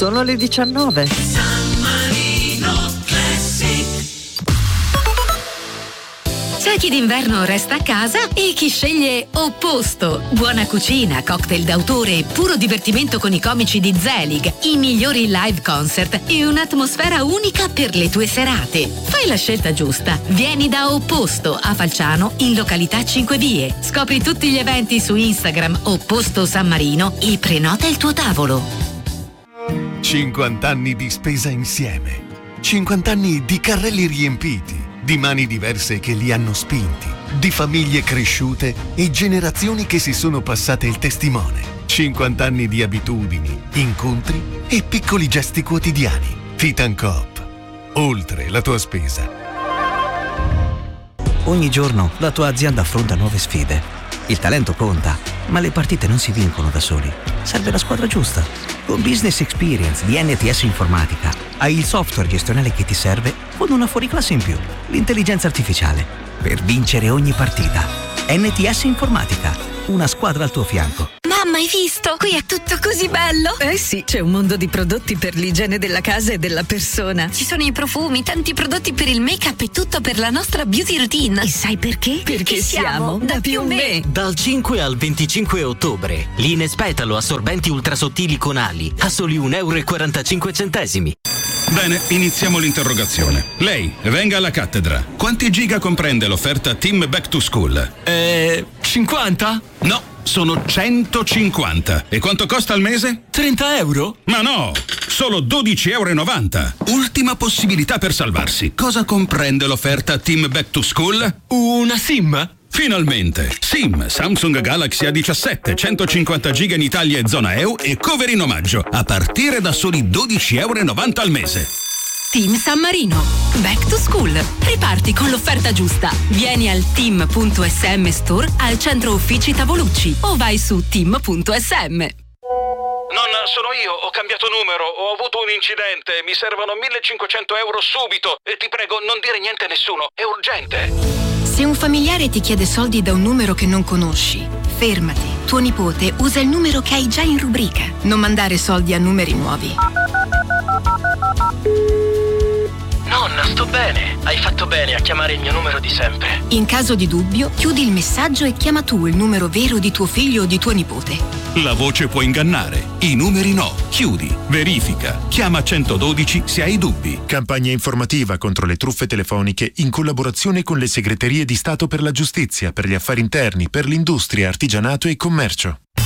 Sono le 19. San Marino Classic. C'è chi d'inverno resta a casa e chi sceglie Opposto. Buona cucina, cocktail d'autore e puro divertimento con i comici di Zelig, i migliori live concert e un'atmosfera unica per le tue serate. Fai la scelta giusta. Vieni da Opposto a Falciano in località 5 Vie. Scopri tutti gli eventi su Instagram Opposto San Marino e prenota il tuo tavolo. 50 anni di spesa insieme. 50 anni di carrelli riempiti, di mani diverse che li hanno spinti, di famiglie cresciute e generazioni che si sono passate il testimone. 50 anni di abitudini, incontri e piccoli gesti quotidiani. Titan Coop. Oltre la tua spesa. Ogni giorno la tua azienda affronta nuove sfide. Il talento conta, ma le partite non si vincono da soli. Serve la squadra giusta. Con Business Experience di NTS Informatica hai il software gestionale che ti serve con una fuoriclasse in più, l'intelligenza artificiale, per vincere ogni partita. NTS Informatica, una squadra al tuo fianco. Mamma, hai visto? Qui è tutto così bello! Eh sì, c'è un mondo di prodotti per l'igiene della casa e della persona. Ci sono i profumi, tanti prodotti per il make-up e tutto per la nostra beauty routine. E sai perché? Perché siamo da Più Me. Dal 5 al 25 ottobre, linee Spetalo assorbenti ultrasottili con ali a soli €1,45. Bene, iniziamo l'interrogazione. Lei, venga alla cattedra. Quanti giga comprende l'offerta Team Back to School? 50? No, sono 150. E quanto costa al mese? €30? Ma no, solo €12,90. Ultima possibilità per salvarsi. Cosa comprende l'offerta Team Back to School? Una SIM? Finalmente! SIM Samsung Galaxy A17, 150 giga in Italia e zona EU e cover in omaggio, a partire da soli €12,90 al mese. Team San Marino. Back to school. Riparti con l'offerta giusta. Vieni al team.sm store al centro uffici Tavolucci o vai su team.sm. Nonna, sono io, ho cambiato numero, ho avuto un incidente, mi servono €1.500 subito e ti prego non dire niente a nessuno, è urgente. Se un familiare ti chiede soldi da un numero che non conosci, fermati. Tuo nipote usa il numero che hai già in rubrica. Non mandare soldi a numeri nuovi. Nonna, sto bene. Hai fatto bene a chiamare il mio numero di sempre. In caso di dubbio, chiudi il messaggio e chiama tu il numero vero di tuo figlio o di tuo nipote. La voce può ingannare, i numeri no. Chiudi, verifica, chiama 112 se hai dubbi. Campagna informativa contro le truffe telefoniche in collaborazione con le segreterie di Stato per la giustizia, per gli affari interni, per l'industria, artigianato e commercio.